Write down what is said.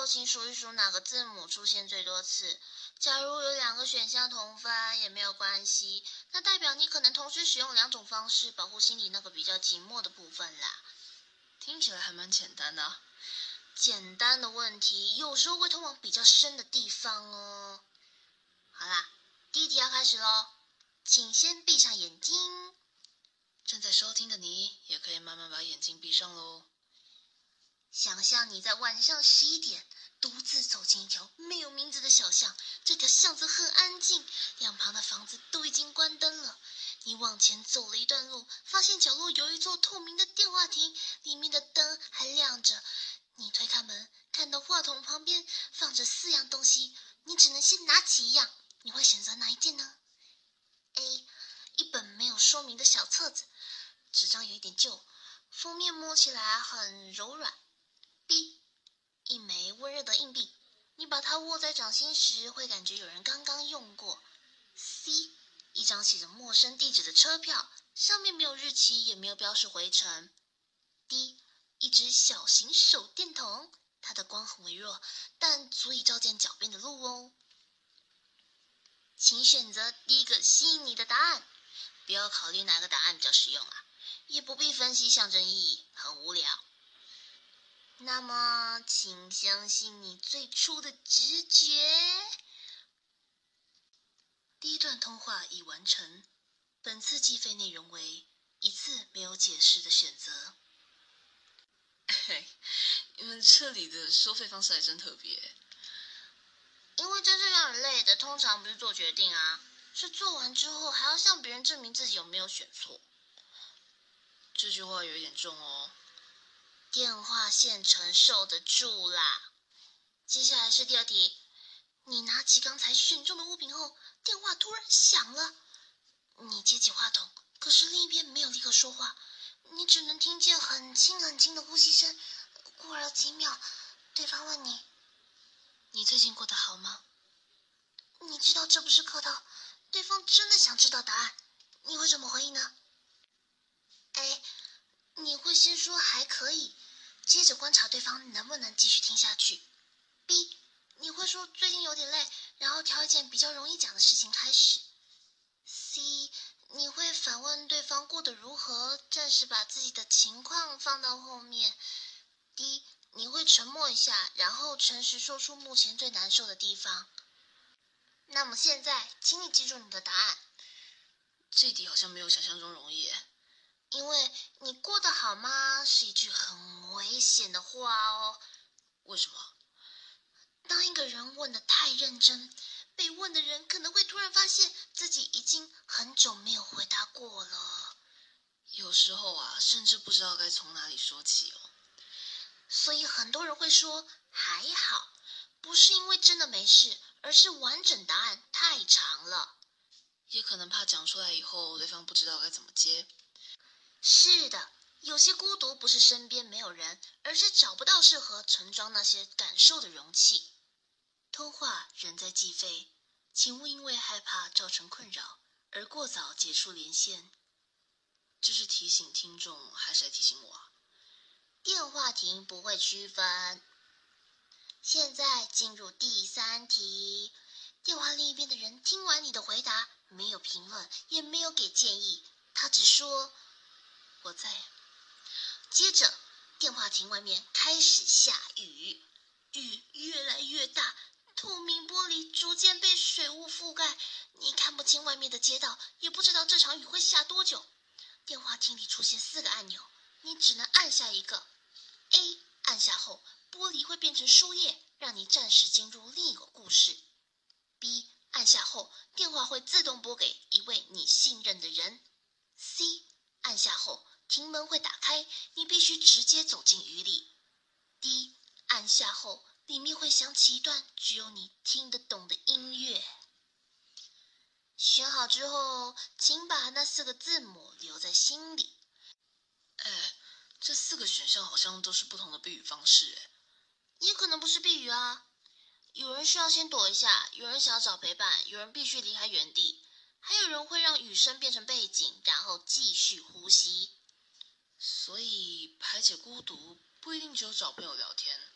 请数一数哪个字母出现最多次。假如有2个选项同分也没有关系，那代表你可能同时使用2种方式保护心里那个比较寂寞的部分啦。 听起来还蛮简单的啊。 简单的问题有时候会通往比较深的地方哦。好啦，第一题要开始咯，请先闭上眼睛。 正在收听的你也可以慢慢把眼睛闭上咯。 想象你在晚上11点独自走进一条没有名字的小巷，这条巷子很安静，两旁的房子都已经关灯了。你往前走了一段路，发现角落有一座透明的电话亭，里面的灯还亮着。你推开门，看到话筒旁边放着4样东西，你只能先拿起一样，你会选择哪一件呢？ A. 一本没有说明的小册子，纸张有一点旧，封面摸起来很柔软。B. 一枚温热的硬币，你把它握在掌心时会感觉有人刚刚用过。C. 一张写着陌生地址的车票，上面没有日期也没有标示回程。D. 一只小型手电筒，它的光很微弱，但足以照见脚边的路哦。请选择第一个吸引你的答案，不要考虑哪个答案比较实用啊，也不必分析象征意义，很无聊。那么，请相信你最初的直觉。 第一段通话已完成，本次计费内容为1次没有解释的选择。你们这里的收费方式还真特别。 因为真正让人累的通常不是做决定啊，是做完之后还要向别人证明自己有没有选错。 这句话有一点重哦。 电话线承受得住啦。接下来是第2题，你拿起刚才选中的物品后，电话突然响了。你接起话筒，可是另一边没有立刻说话，你只能听见很轻很轻的呼吸声。过了几秒，对方问你： 你最近过得好吗？ 你知道这不是客套，对方真的想知道答案，你会怎么回应呢？ A. 你会先说还可以，接着观察对方能不能继续听下去。 B. 你会说最近有点累，然后挑一件比较容易讲的事情开始。 C. 你会反问对方过得如何，暂时把自己的情况放到后面。 D. 你会沉默一下，然后诚实说出目前最难受的地方。那么现在，请你记住你的答案。 这题好像没有想象中容易耶。 因为你过得好吗是一句很危险的话哦。 为什么？ 当一个人问得太认真，被问的人可能会突然发现自己已经很久没有回答过了。 有时候啊，甚至不知道该从哪里说起哦。 所以很多人会说还好，不是因为真的没事，而是完整答案太长了。 也可能怕讲出来以后对方不知道该怎么接。 是的，有些孤独不是身边没有人，而是找不到适合盛装那些感受的容器。 通话仍在计费，请勿因为害怕造成困扰而过早结束连线。这是提醒听众还是在提醒我啊？ 电话亭不会区分。现在进入第3题，电话另一边的人听完你的回答，没有评论，也没有给建议，他只说我在。 接着，电话亭外面开始下雨，雨越来越大，透明玻璃逐渐被水雾覆盖，你看不清外面的街道，也不知道这场雨会下多久。电话亭里出现4个按钮，你只能按下一个。A. 按下后，玻璃会变成书页，让你暂时进入另一个故事。B. 按下后，电话会自动拨给一位你信任的人。C. 按下后，亭门会打开，你必须直接走进雨里。D. 按下后，里面会响起一段只有你听得懂的音乐。选好之后，请把那4个字母留在心里。 这4个选项好像都是不同的避雨方式诶。 也可能不是避雨啊，有人需要先躲一下，有人想要找陪伴，有人必须离开原地，还有人会让雨声变成背景，然后继续呼吸。 所以排解孤独不一定只有找朋友聊天。